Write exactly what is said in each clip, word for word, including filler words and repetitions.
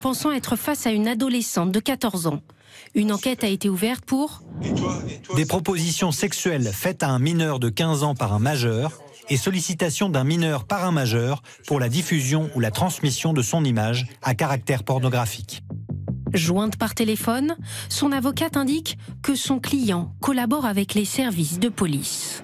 pensant être face à une adolescente de quatorze ans. Une enquête a été ouverte pour des propositions sexuelles faites à un mineur de quinze ans par un majeur et sollicitation d'un mineur par un majeur pour la diffusion ou la transmission de son image à caractère pornographique. Jointe par téléphone, son avocate indique que son client collabore avec les services de police.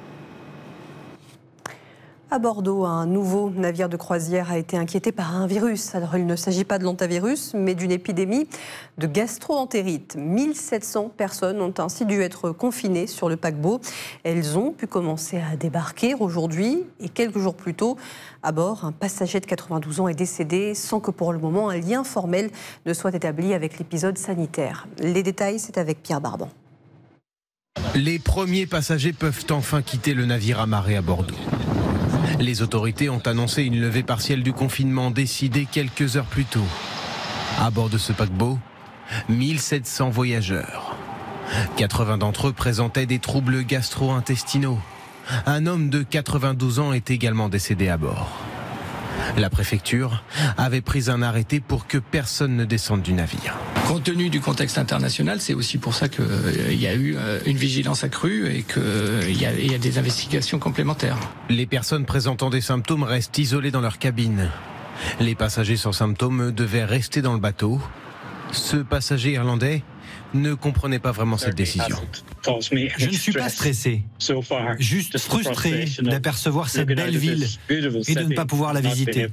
À Bordeaux, un nouveau navire de croisière a été inquiété par un virus. Alors, il ne s'agit pas de l'hantavirus, mais d'une épidémie de gastro-entérite. mille sept cents personnes ont ainsi dû être confinées sur le paquebot. Elles ont pu commencer à débarquer aujourd'hui. Et quelques jours plus tôt, à bord, un passager de quatre-vingt-douze ans est décédé sans que pour le moment un lien formel ne soit établi avec l'épisode sanitaire. Les détails, c'est avec Pierre Barban. Les premiers passagers peuvent enfin quitter le navire amarré à Bordeaux. Les autorités ont annoncé une levée partielle du confinement décidée quelques heures plus tôt. À bord de ce paquebot, mille sept cents voyageurs. quatre-vingts d'entre eux présentaient des troubles gastro-intestinaux. Un homme de quatre-vingt-douze ans est également décédé à bord. La préfecture avait pris un arrêté pour que personne ne descende du navire. Compte tenu du contexte international, c'est aussi pour ça qu'il euh, y a eu euh, une vigilance accrue et qu'il euh, y, y a des investigations complémentaires. Les personnes présentant des symptômes restent isolées dans leur cabine. Les passagers sans symptômes devaient rester dans le bateau. Ce passager irlandais ne comprenait pas vraiment cette décision. Je ne suis pas stressé, juste frustré d'apercevoir cette belle ville et de ne pas pouvoir la visiter.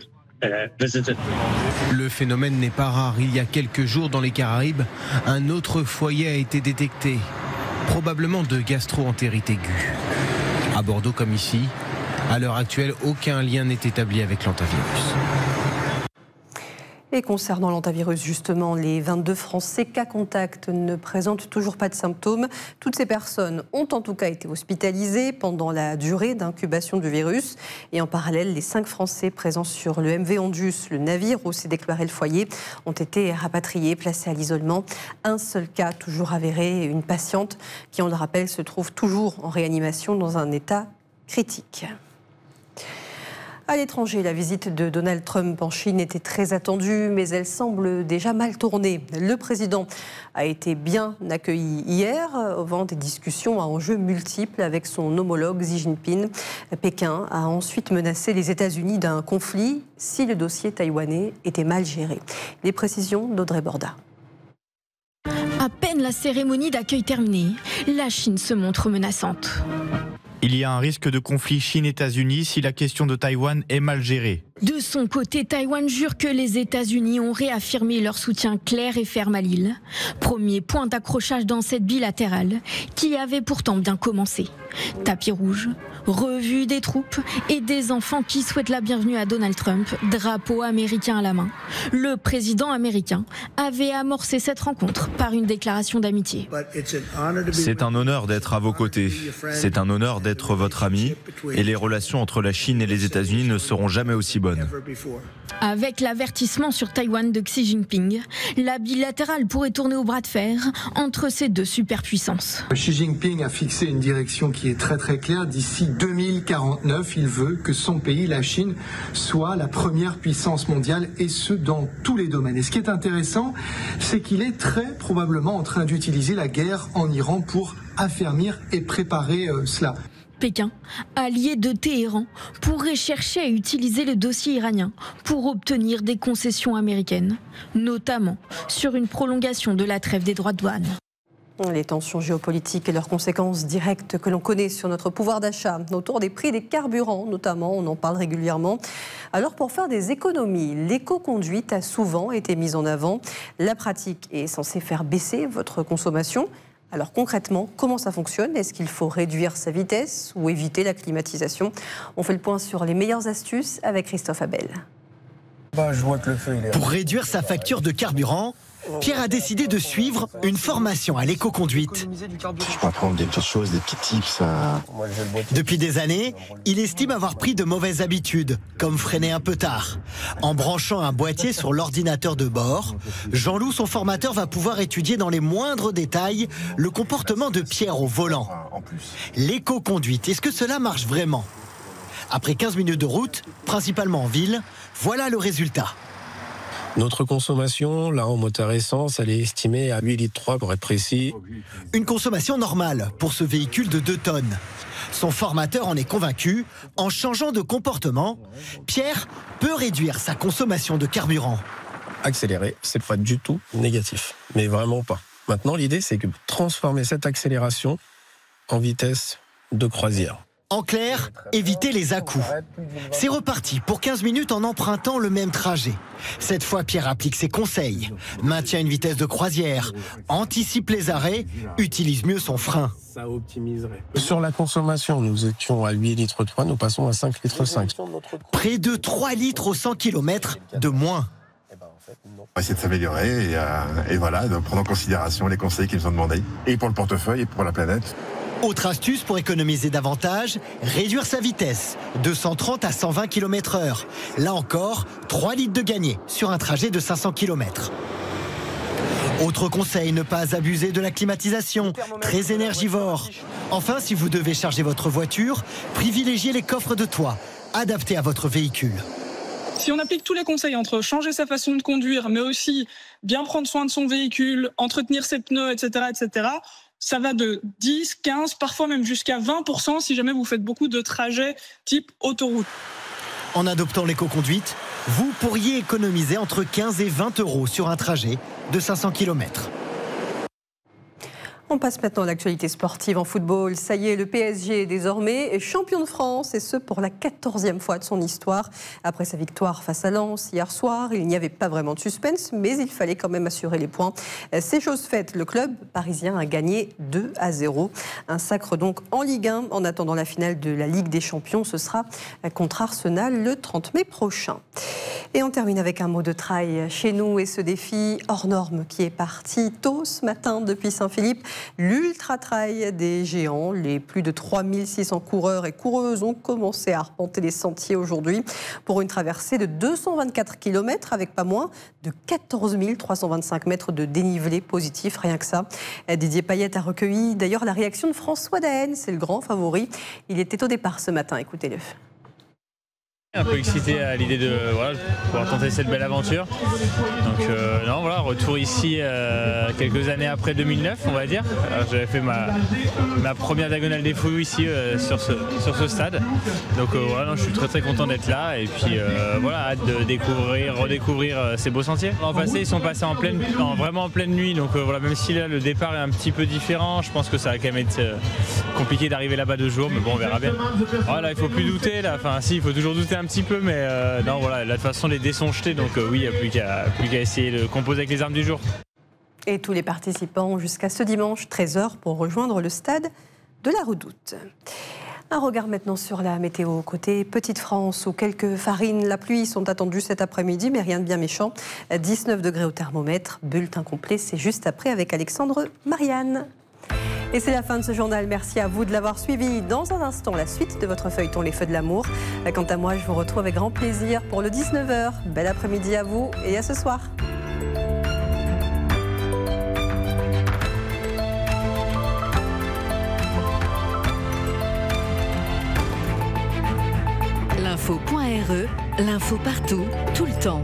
Le phénomène n'est pas rare. Il y a quelques jours dans les Caraïbes, un autre foyer a été détecté, probablement de gastro-entérite aiguë. À Bordeaux comme ici, à l'heure actuelle, aucun lien n'est établi avec l'hantavirus. Et concernant l'hantavirus, justement, les vingt-deux Français cas contact ne présentent toujours pas de symptômes. Toutes ces personnes ont en tout cas été hospitalisées pendant la durée d'incubation du virus. Et en parallèle, les cinq Français présents sur le M V Andus, le navire où s'est déclaré le foyer, ont été rapatriés, placés à l'isolement. Un seul cas toujours avéré, une patiente qui, on le rappelle, se trouve toujours en réanimation dans un état critique. À l'étranger, la visite de Donald Trump en Chine était très attendue, mais elle semble déjà mal tournée. Le président a été bien accueilli hier, au vent des discussions à enjeux multiples avec son homologue Xi Jinping. Pékin a ensuite menacé les États-Unis d'un conflit si le dossier taïwanais était mal géré. Les précisions d'Audrey Borda. À peine la cérémonie d'accueil terminée, la Chine se montre menaçante. Il y a un risque de conflit Chine-États-Unis si la question de Taïwan est mal gérée. De son côté, Taïwan jure que les États-Unis ont réaffirmé leur soutien clair et ferme à l'île. Premier point d'accrochage dans cette bilatérale qui avait pourtant bien commencé. Tapis rouge, revue des troupes et des enfants qui souhaitent la bienvenue à Donald Trump, drapeau américain à la main. Le président américain avait amorcé cette rencontre par une déclaration d'amitié. C'est un honneur d'être à vos côtés. C'est un honneur d'être votre ami. Et les relations entre la Chine et les États-Unis ne seront jamais aussi bonnes. Avec l'avertissement sur Taïwan de Xi Jinping, la bilatérale pourrait tourner au bras de fer entre ces deux superpuissances. Xi Jinping a fixé une direction qui est très très claire. D'ici deux mille quarante-neuf, il veut que son pays, la Chine, soit la première puissance mondiale, et ce dans tous les domaines. Et ce qui est intéressant, c'est qu'il est très probablement en train d'utiliser la guerre en Iran pour affermir et préparer euh, cela. Pékin, allié de Téhéran, pourrait chercher à utiliser le dossier iranien pour obtenir des concessions américaines, notamment sur une prolongation de la trêve des droits de douane. Les tensions géopolitiques et leurs conséquences directes que l'on connaît sur notre pouvoir d'achat, autour des prix des carburants notamment, on en parle régulièrement. Alors pour faire des économies, l'éco-conduite a souvent été mise en avant. La pratique est censée faire baisser votre consommation. Alors concrètement, comment ça fonctionne ? Est-ce qu'il faut réduire sa vitesse ou éviter la climatisation ? On fait le point sur les meilleures astuces avec Christophe Abel. Bah, je vois que le feu, il est... Pour réduire sa facture de carburant, Pierre a décidé de suivre une formation à l'éco-conduite. Je peux apprendre des petites choses, des petits tips. À... Depuis des années, il estime avoir pris de mauvaises habitudes, comme freiner un peu tard. En branchant un boîtier sur l'ordinateur de bord, Jean-Loup, son formateur, va pouvoir étudier dans les moindres détails le comportement de Pierre au volant. L'éco-conduite, est-ce que cela marche vraiment ? Après quinze minutes de route, principalement en ville, voilà le résultat. Notre consommation, là, en moteur essence, elle est estimée à huit litres trois pour être précis. Une consommation normale pour ce véhicule de deux tonnes. Son formateur en est convaincu. En changeant de comportement, Pierre peut réduire sa consommation de carburant. Accélérer, c'est pas du tout négatif, mais vraiment pas. Maintenant, l'idée, c'est que transformer cette accélération en vitesse de croisière. En clair, éviter les à-coups. C'est reparti pour quinze minutes en empruntant le même trajet. Cette fois, Pierre applique ses conseils. Maintient une vitesse de croisière, anticipe les arrêts, utilise mieux son frein. Ça optimiserait. Sur la consommation, nous étions à huit litres trois, nous passons à cinq litres cinq. Près de trois litres au cent kilomètres de moins. On va essayer de s'améliorer et, euh, et voilà, de prendre en considération les conseils qu'ils nous ont demandés. Et pour le portefeuille et pour la planète. Autre astuce pour économiser davantage, réduire sa vitesse de cent trente à cent vingt kilomètres heure. Là encore, trois litres de gagné sur un trajet de cinq cents kilomètres. Autre conseil, ne pas abuser de la climatisation, très énergivore. Enfin, si vous devez charger votre voiture, privilégiez les coffres de toit, adaptés à votre véhicule. Si on applique tous les conseils entre changer sa façon de conduire, mais aussi bien prendre soin de son véhicule, entretenir ses pneus, et cetera, et cetera, ça va de dix, quinze, parfois même jusqu'à vingt pour cent si jamais vous faites beaucoup de trajets type autoroute. En adoptant l'éco-conduite, vous pourriez économiser entre quinze et vingt euros sur un trajet de cinq cents kilomètres. On passe maintenant à l'actualité sportive en football. Ça y est, le P S G est désormais champion de France, et ce pour la quatorzième fois de son histoire. Après sa victoire face à Lens hier soir, il n'y avait pas vraiment de suspense, mais il fallait quand même assurer les points. C'est chose faite, le club parisien a gagné deux à zéro. Un sacre donc en Ligue un. En attendant la finale de la Ligue des Champions, ce sera contre Arsenal le trente mai prochain. Et on termine avec un mot de trail chez nous et ce défi hors norme qui est parti tôt ce matin depuis Saint-Philippe. L'Ultra Trail des géants. Les plus de trois mille six cents coureurs et coureuses ont commencé à arpenter les sentiers aujourd'hui pour une traversée de deux cent vingt-quatre kilomètres avec pas moins de quatorze mille trois cent vingt-cinq mètres de dénivelé positif, rien que ça. Didier Payet a recueilli d'ailleurs la réaction de François Daen, c'est le grand favori. Il était au départ ce matin, écoutez-le. Un peu excité à l'idée de voilà, pouvoir tenter cette belle aventure. Donc euh, non, voilà, retour ici euh, quelques années après deux mille neuf, on va dire. J'avais fait ma, ma première diagonale des fous ici euh, sur, ce, sur ce stade. Donc euh, voilà, non, je suis très très content d'être là et puis euh, voilà, hâte de découvrir, redécouvrir euh, ces beaux sentiers. L'an passé, ils sont passés en pleine, en, vraiment en pleine nuit, donc euh, voilà, même si là le départ est un petit peu différent, je pense que ça va quand même être euh, compliqué d'arriver là-bas deux jours, mais bon, on verra bien. Voilà, il faut plus douter là, enfin si, il faut toujours douter un petit peu, mais euh, non, voilà, là, de toute façon les dés sont jetés, donc euh, oui, il n'y a plus qu'à plus qu'à essayer de composer avec les armes du jour. Et tous les participants jusqu'à ce dimanche treize heures pour rejoindre le stade de la Redoute. Un regard maintenant sur la météo. Côté Petite-France, où quelques farines, la pluie sont attendues cet après-midi, mais rien de bien méchant. dix-neuf degrés au thermomètre. Bulletin complet, c'est juste après avec Alexandre Marianne. Et c'est la fin de ce journal. Merci à vous de l'avoir suivi. Dans un instant, la suite de votre feuilleton Les Feux de l'amour. Quant à moi, je vous retrouve avec grand plaisir pour le dix-neuf heures. Bel après-midi à vous et à ce soir. L'info.re, l'info partout, tout le temps.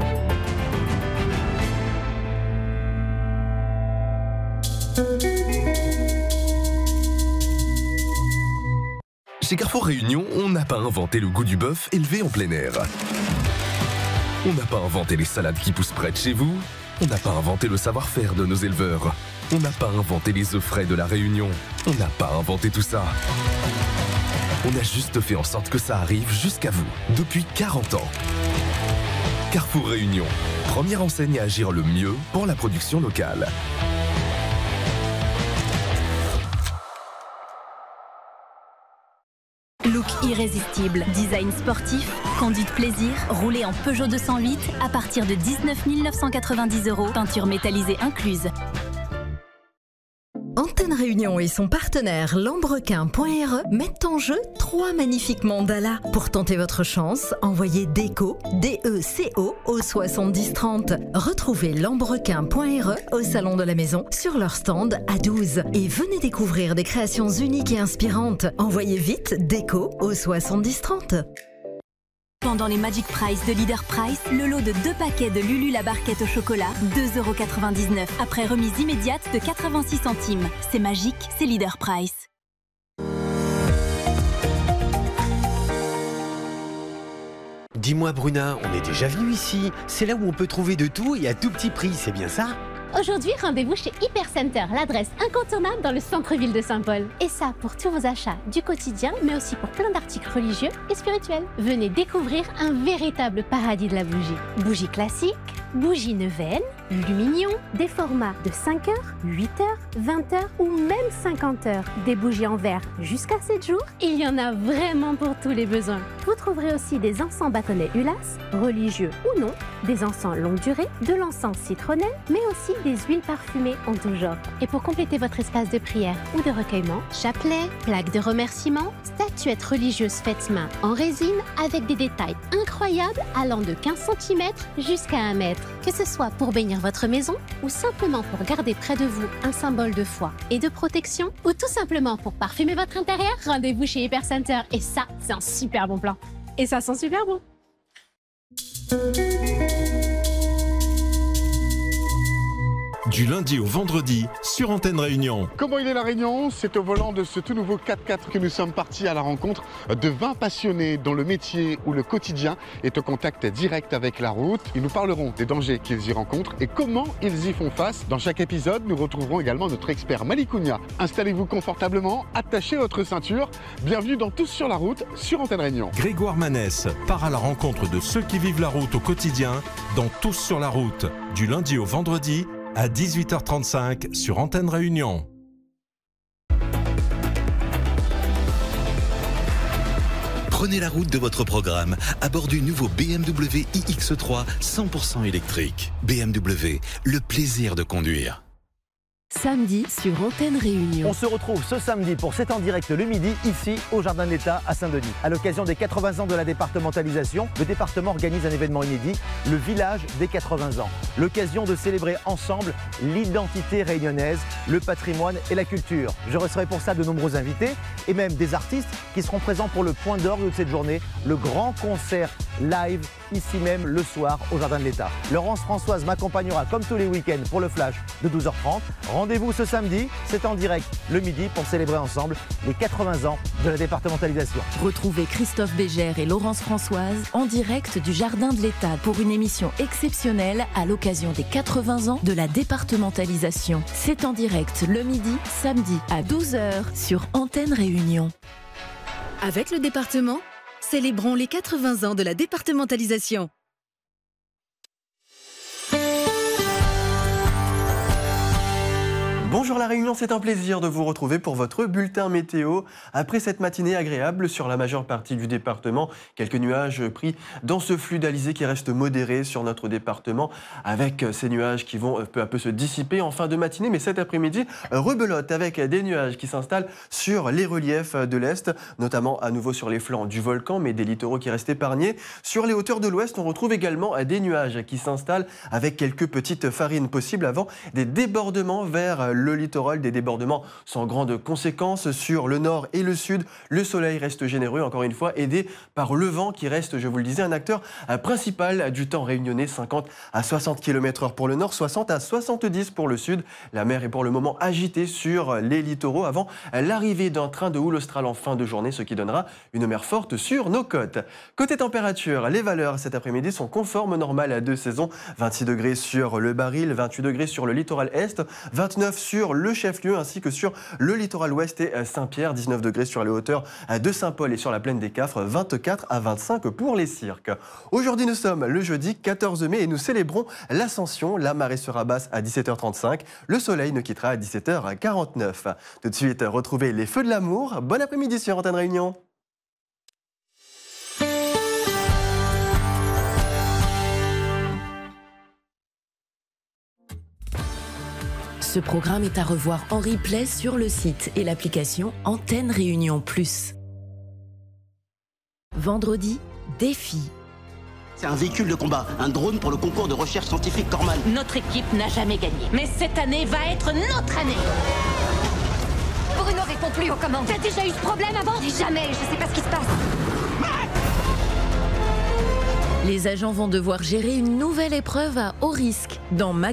Chez Carrefour Réunion, on n'a pas inventé le goût du bœuf élevé en plein air. On n'a pas inventé les salades qui poussent près de chez vous. On n'a pas inventé le savoir-faire de nos éleveurs. On n'a pas inventé les œufs frais de la Réunion. On n'a pas inventé tout ça. On a juste fait en sorte que ça arrive jusqu'à vous, depuis quarante ans. Carrefour Réunion, première enseigne à agir le mieux pour la production locale. Look irrésistible, design sportif, conduite plaisir, roulé en Peugeot deux cent huit à partir de dix-neuf mille neuf cent quatre-vingt-dix euros, peinture métallisée incluse. Antenne Réunion et son partenaire Lambrequin point R E mettent en jeu trois magnifiques mandalas. Pour tenter votre chance, envoyez DECO, D E C O au soixante-dix trente. Retrouvez Lambrequin point R E au salon de la maison sur leur stand à douze. Et venez découvrir des créations uniques et inspirantes. Envoyez vite DECO au soixante-dix trente. Pendant les Magic Price de Leader Price, le lot de deux paquets de Lulu la barquette au chocolat, deux euros quatre-vingt-dix-neuf, après remise immédiate de quatre-vingt-six centimes. C'est magique, c'est Leader Price. Dis-moi Bruna, on est déjà venu ici. C'est là où on peut trouver de tout et à tout petit prix, c'est bien ça? Aujourd'hui, rendez-vous chez Hypercenter, l'adresse incontournable dans le centre-ville de Saint-Paul. Et ça, pour tous vos achats du quotidien, mais aussi pour plein d'articles religieux et spirituels. Venez découvrir un véritable paradis de la bougie. Bougies classiques, bougies neuvaines, luminions, des formats de cinq heures, huit heures, vingt heures ou même cinquante heures. Des bougies en verre jusqu'à sept jours, il y en a vraiment pour tous les besoins. Vous trouverez aussi des encens bâtonnets Ulas, religieux ou non, des encens longue durée, de l'encens citronnelle, mais aussi des huiles parfumées en tout genre. Et pour compléter votre espace de prière ou de recueillement, chapelet, plaques de remerciement, statuettes religieuses faites main en résine avec des détails incroyables allant de quinze centimètres jusqu'à un mètre. Que ce soit pour bénir votre maison ou simplement pour garder près de vous un symbole de foi et de protection ou tout simplement pour parfumer votre intérieur, rendez-vous chez Hypercenter et ça, c'est un super bon plan. Et ça sent super bon. Du lundi au vendredi sur Antenne Réunion. Comment il est la Réunion? C'est au volant de ce tout nouveau quatre-quatre que nous sommes partis à la rencontre de vingt passionnés dont le métier ou le quotidien est au contact direct avec la route. Ils nous parleront des dangers qu'ils y rencontrent et comment ils y font face. Dans chaque épisode, nous retrouverons également notre expert Malikounia. Installez-vous confortablement, attachez votre ceinture. Bienvenue dans Tous sur la route sur Antenne Réunion. Grégoire Manès part à la rencontre de ceux qui vivent la route au quotidien dans Tous sur la route, du lundi au vendredi à dix-huit heures trente-cinq sur Antenne Réunion. Prenez la route de votre programme à bord du nouveau B M W i X trois cent pour cent électrique. B M W, le plaisir de conduire. Samedi sur Antenne Réunion. On se retrouve ce samedi pour C'est en direct le midi, ici au Jardin de l'État à Saint-Denis. À l'occasion des quatre-vingts ans de la départementalisation, le département organise un événement inédit, le Village des quatre-vingts ans. L'occasion de célébrer ensemble l'identité réunionnaise, le patrimoine et la culture. Je recevrai pour ça de nombreux invités et même des artistes qui seront présents pour le point d'orgue de cette journée, le grand concert live ici même le soir au Jardin de l'État. Laurence Françoise m'accompagnera comme tous les week-ends pour le flash de douze heures trente. Rendez-vous ce samedi, c'est en direct le midi pour célébrer ensemble les quatre-vingts ans de la départementalisation. Retrouvez Christophe Bégère et Laurence Françoise en direct du Jardin de l'État pour une émission exceptionnelle à l'occasion des quatre-vingts ans de la départementalisation. C'est en direct le midi, samedi à douze heures sur Antenne Réunion. Avec le département, célébrons les quatre-vingts ans de la départementalisation. Bonjour la Réunion, c'est un plaisir de vous retrouver pour votre bulletin météo. Après cette matinée agréable sur la majeure partie du département, quelques nuages pris dans ce flux d'alizé qui reste modéré sur notre département, avec ces nuages qui vont peu à peu se dissiper en fin de matinée. Mais cet après-midi, rebelote avec des nuages qui s'installent sur les reliefs de l'Est, notamment à nouveau sur les flancs du volcan, mais des littoraux qui restent épargnés. Sur les hauteurs de l'Ouest, on retrouve également des nuages qui s'installent avec quelques petites farines possibles avant des débordements vers le le littoral, des débordements sans grandes conséquences sur le nord et le sud. Le soleil reste généreux, encore une fois, aidé par le vent qui reste, je vous le disais, un acteur principal du temps réunionnais, cinquante à soixante kilomètres heure pour le nord, soixante à soixante-dix pour le sud. La mer est pour le moment agitée sur les littoraux avant l'arrivée d'un train de houle australe en fin de journée, ce qui donnera une mer forte sur nos côtes. Côté température, les valeurs cet après-midi sont conformes, normales à deux saisons. vingt-six degrés sur le Baril, vingt-huit degrés sur le littoral est, vingt-neuf sur le chef-lieu ainsi que sur le littoral ouest et Saint-Pierre, dix-neuf degrés sur les hauteurs de Saint-Paul et sur la plaine des Cafres, vingt-quatre à vingt-cinq pour les cirques. Aujourd'hui, nous sommes le jeudi quatorze mai et nous célébrons l'Ascension. La marée sera basse à dix-sept heures trente-cinq. Le soleil nous quittera à dix-sept heures quarante-neuf. Tout de suite, retrouvez les Feux de l'amour. Bon après-midi sur Antenne Réunion. Ce programme est à revoir en replay sur le site et l'application Antenne Réunion Plus. Vendredi, défi. C'est un véhicule de combat, un drone pour le concours de recherche scientifique Corman. Notre équipe n'a jamais gagné, mais cette année va être notre année. Bruno répond plus aux commandes. T'as déjà eu ce problème avant? Jamais, je sais pas ce qui se passe. Les agents vont devoir gérer une nouvelle épreuve à haut risque dans